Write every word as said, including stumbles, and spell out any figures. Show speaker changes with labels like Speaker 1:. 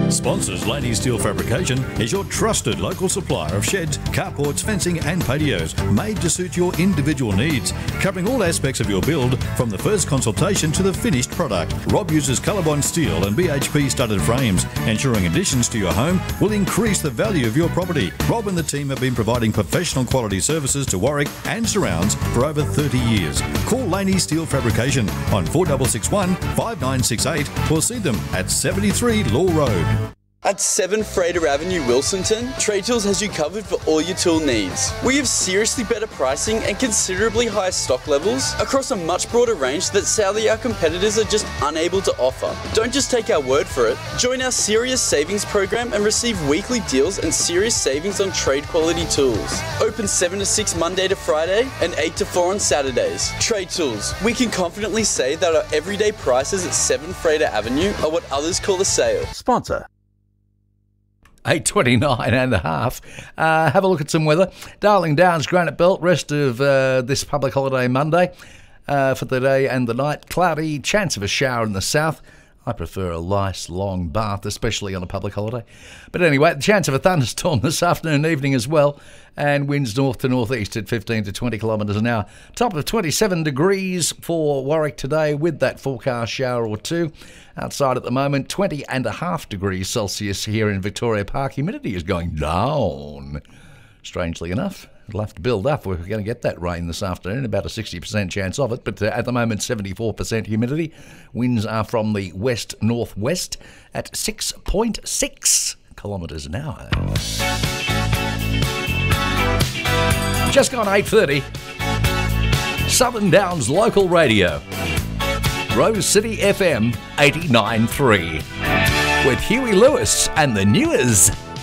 Speaker 1: Sponsors Laney Steel Fabrication is your trusted local supplier of sheds, carports, fencing and patios made to suit your individual needs, covering all aspects of your build from the first consultation to the finished product. Rob uses Colorbond steel and B H P studded frames, ensuring additions to your home will increase the value of your property. Rob and the team have been providing professional quality services to Warwick and surrounds for over thirty years. Call Laney Steel Fabrication on four six six one, five nine six eight or see them at seventy-three Law Road.
Speaker 2: At seven Frater Avenue, Wilsonton, Trade Tools has you covered for all your tool needs. We have seriously better pricing and considerably higher stock levels across a much broader range that sadly our competitors are just unable to offer. Don't just take our word for it. Join our Serious Savings program and receive weekly deals and serious savings on trade quality tools. Open seven to six Monday to Friday and eight to four on Saturdays. Trade Tools. We can confidently say that our everyday prices at seven Frater Avenue are what others call a sale.
Speaker 3: Sponsor. eight twenty-nine and a half. Uh, have a look at some weather. Darling Downs, Granite Belt, rest of uh, this public holiday Monday uh, for the day and the night. Cloudy, chance of a shower in the south. I prefer a nice long bath, especially on a public holiday. But anyway, the chance of a thunderstorm this afternoon and evening as well. And winds north to northeast at fifteen to twenty kilometres an hour. Top of twenty-seven degrees for Warwick today with that forecast shower or two. Outside at the moment, twenty and a half degrees Celsius here in Victoria Park. Humidity is going down. Strangely enough, it'll have to build up. We're going to get that rain this afternoon, about a sixty percent chance of it. But uh, at the moment, seventy-four percent humidity. Winds are from the west-northwest at six point six kilometres an hour. Just gone eight thirty. Southern Downs Local Radio. Rose City F M eighty-nine point three. With Huey Lewis and the Newers.